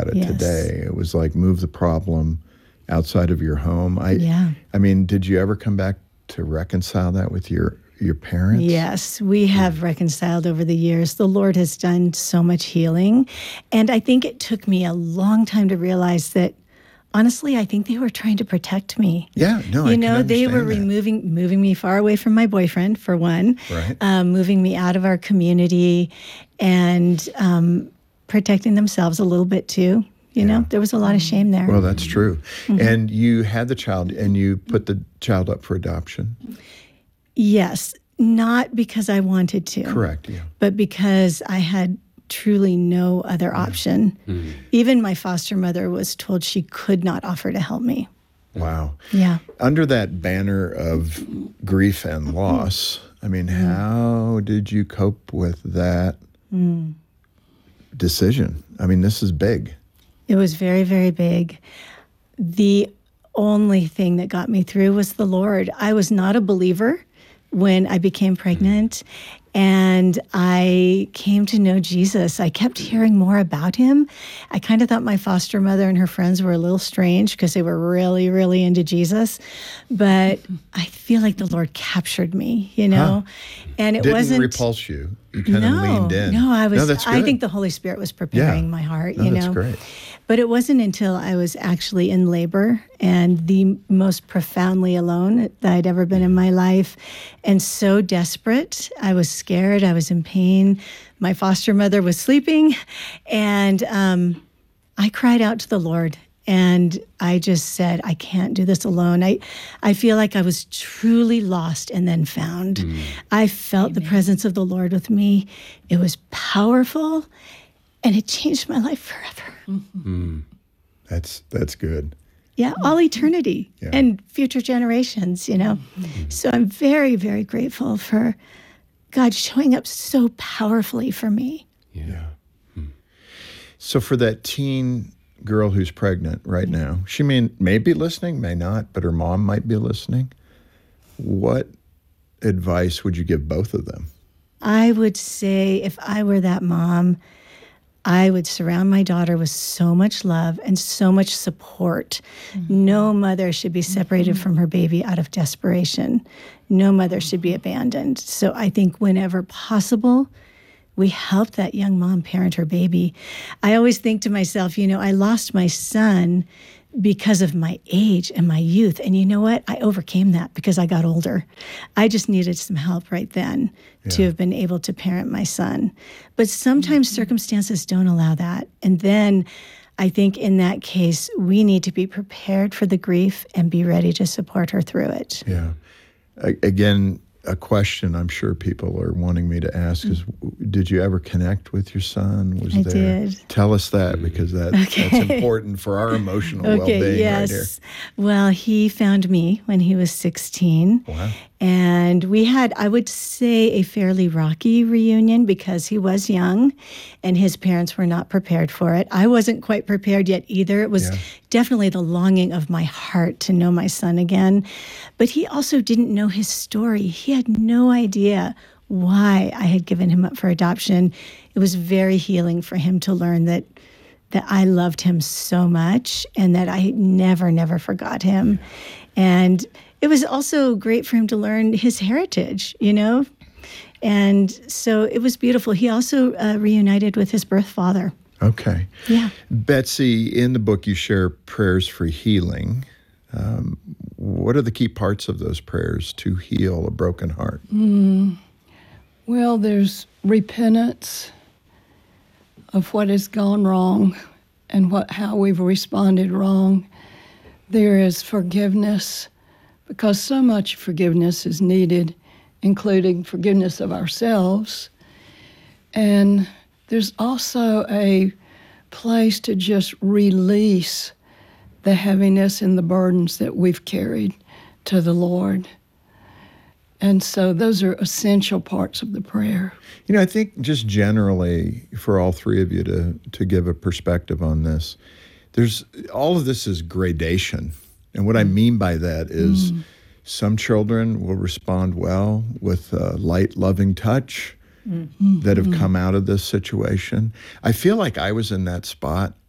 it Yes. today. It was like move the problem outside of your home. Yeah. I mean, did you ever come back to reconcile that with your parents? Yes, we have reconciled over the years. The Lord has done so much healing. And I think it took me a long time to realize that, honestly, I think they were trying to protect me. Yeah, no, I can They were understand that. moving me far away from my boyfriend, for one, Right. moving me out of our community, and protecting themselves a little bit too. You know, there was a lot of shame there. Well, that's true. And you had the child, and you put the child up for adoption? Yes, not because I wanted to. Correct, yeah. But because I had truly no other option. Even my foster mother was told she could not offer to help me. Wow. Yeah. Under that banner of grief and loss, I mean, how did you cope with that decision? I mean, this is big. It was very, very big. The only thing that got me through was the Lord. I was not a believer when I became pregnant, and I came to know Jesus. I kept hearing more about him. I kind of thought my foster mother and her friends were a little strange because they were really, really into Jesus. But I feel like the Lord captured me, you know? And it Didn't wasn't repulse you. You kind of leaned in. No, that's good. I think the Holy Spirit was preparing my heart, you know. That's great. But it wasn't until I was actually in labor and the most profoundly alone that I'd ever been in my life, and so desperate. I was scared. I was in pain. My foster mother was sleeping, and I cried out to the Lord. And I just said, I can't do this alone. I feel like I was truly lost and then found. I felt the presence of the Lord with me. It was powerful, and it changed my life forever. That's good. Yeah, all eternity Yeah. and future generations, you know. So I'm very, very grateful for God showing up so powerfully for me. Yeah. So for that teen girl who's pregnant right now, she may be listening, may not, but her mom might be listening. What advice would you give both of them? I would say if I were that mom, I would surround my daughter with so much love and so much support. No mother should be separated from her baby out of desperation. No mother should be abandoned. So I think whenever possible, we help that young mom parent her baby. I always think to myself, you know, I lost my son because of my age and my youth. And you know what? I overcame that because I got older. I just needed some help right then to have been able to parent my son. But sometimes circumstances don't allow that. And then I think in that case, we need to be prepared for the grief and be ready to support her through it. Yeah. Again, a question I'm sure people are wanting me to ask is, did you ever connect with your son? I did. Tell us that, because that's important for our emotional well-being yes. right here. Well, he found me when he was 16. Wow. And we had, I would say, a fairly rocky reunion because he was young and his parents were not prepared for it. I wasn't quite prepared yet either. It was definitely the longing of my heart to know my son again. But he also didn't know his story. He had no idea why I had given him up for adoption. It was very healing for him to learn that I loved him so much and that I never forgot him. And it was also great for him to learn his heritage, you know? And so it was beautiful. He also reunited with his birth father. Okay. Yeah. Betsy, in the book you share prayers for healing. What are the key parts of those prayers to heal a broken heart? Well, there's repentance of what has gone wrong and how we've responded wrong. There is forgiveness, because so much forgiveness is needed, including forgiveness of ourselves. And there's also a place to just release the heaviness and the burdens that we've carried to the Lord. And so those are essential parts of the prayer. You know, I think just generally for all three of you to give a perspective on this, all of this is gradation. And what I mean by that is some children will respond well with a light, loving touch that have come out of this situation. I feel like I was in that spot